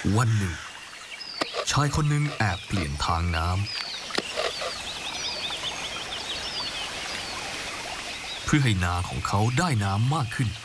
วันหนึ่งชายคนหนึ่งแอบเปลี่ยนทางน้ำเพื่อให้นาของเขาได้น้ำมากขึ้น